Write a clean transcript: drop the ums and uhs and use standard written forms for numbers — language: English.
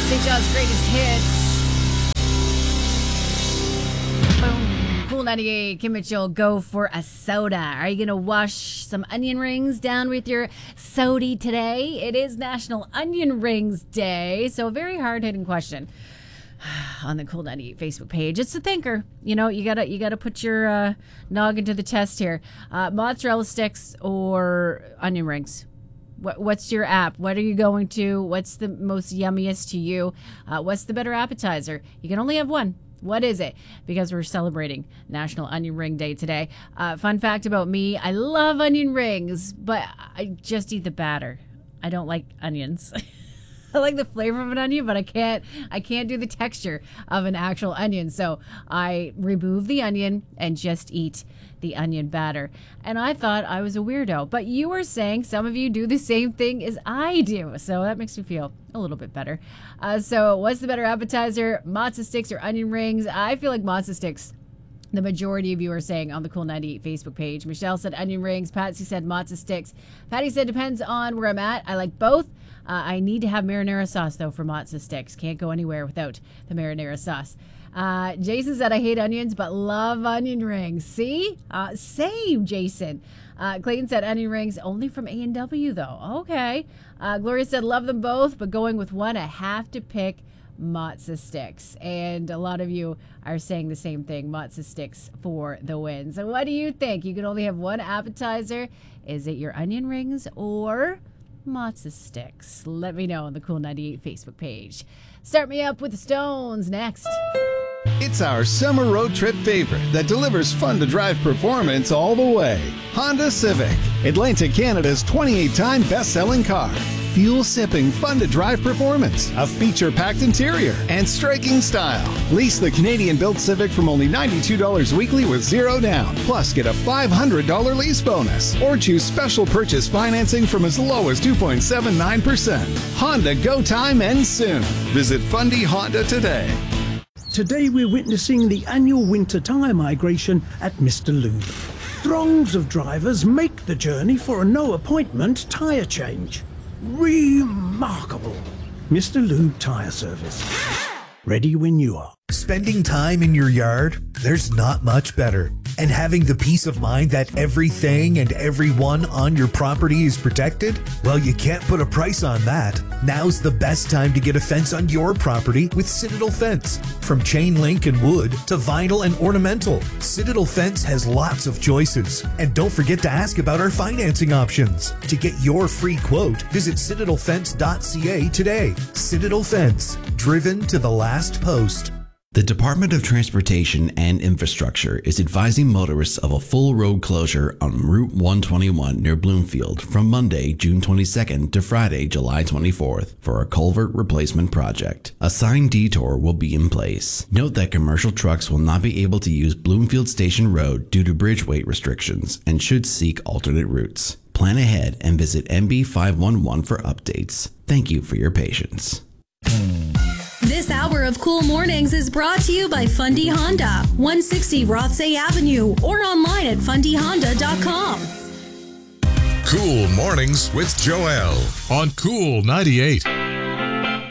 St. John's greatest hits. Boom. Cool 98. Kim Mitchell, go for a soda. Are you going to wash some onion rings down with your soda today? It is National Onion Rings Day, so a very hard-hitting question on the Cool 98 Facebook page. It's a thinker. You know, you gotta put your noggin to the test here. Mozzarella sticks or onion rings? What's your app? What are you going to? What's the most yummiest to you? What's the better appetizer? You can only have one. What is it? Because we're celebrating National Onion Ring Day today. Fun fact about me, I love onion rings, but I just eat the batter. I don't like onions. I like the flavor of an onion, but I can't do the texture of an actual onion. So I remove the onion and just eat the onion batter. And I thought I was a weirdo, but you were saying some of you do the same thing as I do. So that makes me feel a little bit better. So what's the better appetizer, mozza sticks or onion rings? I feel like mozza sticks. The majority of you are saying on the Cool 98 Facebook page. Michelle said onion rings. Patsy said mozza sticks. Patty said depends on where I'm at. I like both. I need to have marinara sauce, though, for mozza sticks. Can't go anywhere without the marinara sauce. Jason said, I hate onions, but love onion rings. See? Same, Jason. Clayton said onion rings only from A&W, though. Okay. Gloria said, love them both, but going with one, I have to pick mozza sticks. And a lot of you are saying the same thing, mozza sticks for the win. So what do you think? You can only have one appetizer. Is it your onion rings or mozza sticks? Let me know on the Cool 98 Facebook page. Start me up with the Stones next. It's our summer road trip favorite that delivers fun-to-drive performance all the way. Honda Civic, Atlantic Canada's 28-time best-selling car. Fuel-sipping, fun-to-drive performance, a feature-packed interior, and striking style. Lease the Canadian-built Civic from only $92 weekly with zero down. Plus, get a $500 lease bonus. Or choose special purchase financing from as low as 2.79%. Honda Go Time ends soon. Visit Fundy Honda today. Today we're witnessing the annual winter tyre migration at Mr. Lube. Throngs of drivers make the journey for a no-appointment tyre change. Remarkable. Mr. Lube Tyre Service. Ready when you are. Spending time in your yard, there's not much better. And having the peace of mind that everything and everyone on your property is protected? Well, you can't put a price on that. Now's the best time to get a fence on your property with Citadel Fence. From chain link and wood to vinyl and ornamental, Citadel Fence has lots of choices. And don't forget to ask about our financing options. To get your free quote, visit citadelfence.ca today. Citadel Fence, driven to the last post. The Department of Transportation and Infrastructure is advising motorists of a full road closure on Route 121 near Bloomfield from Monday, June 22nd to Friday, July 24th for a culvert replacement project. A signed detour will be in place. Note that commercial trucks will not be able to use Bloomfield Station Road due to bridge weight restrictions and should seek alternate routes. Plan ahead and visit MB511 for updates. Thank you for your patience. This hour of Cool Mornings is brought to you by Fundy Honda, 160 Rothsay Avenue, or online at fundyhonda.com. Cool Mornings with Joel on Cool 98.